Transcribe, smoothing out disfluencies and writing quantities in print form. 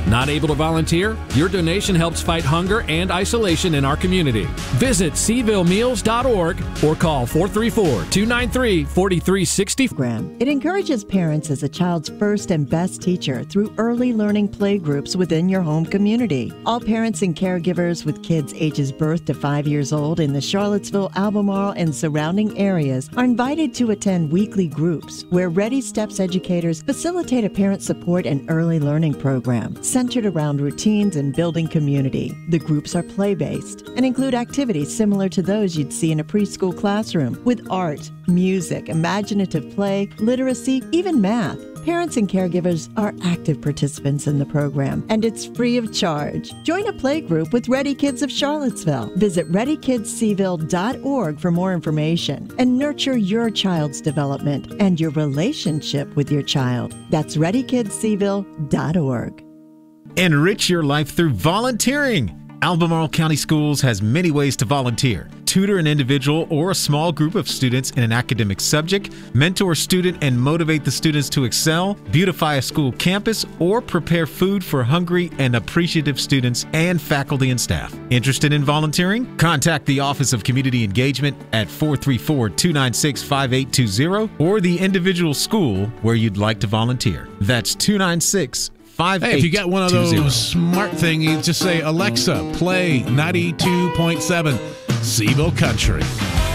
Not able to volunteer? Your donation helps fight hunger and isolation in our community. Visit SeavilleMeals.org or call 434-293-4360. It encourages parents as a child's first and best teacher through early learning play groups within your home community. All parents and caregivers with kids ages birth to 5 years old in the Charlottesville, Albemarle, and surrounding areas are invited to attend weekly groups where Ready Steps educators facilitate a parent support and early learning program centered around routines and building community. The groups are play-based and include activities similar to those you'd see in a preschool classroom with art, music, imaginative play, literacy, even math. Parents and caregivers are active participants in the program, and it's free of charge. Join a play group with Ready Kids of Charlottesville. Visit ReadyKidsSeaville.org for more information and nurture your child's development and your relationship with your child. That's ReadyKidsSeaville.org. Enrich your life through volunteering. Albemarle County Schools has many ways to volunteer. Tutor an individual or a small group of students in an academic subject, mentor a student and motivate the students to excel, beautify a school campus, or prepare food for hungry and appreciative students and faculty and staff. Interested in volunteering? Contact the Office of Community Engagement at 434-296-5820 or the individual school where you'd like to volunteer. That's 296-5820. Hey, if you got one of those smart things, you just say, Alexa, play 92.7 Seville Country.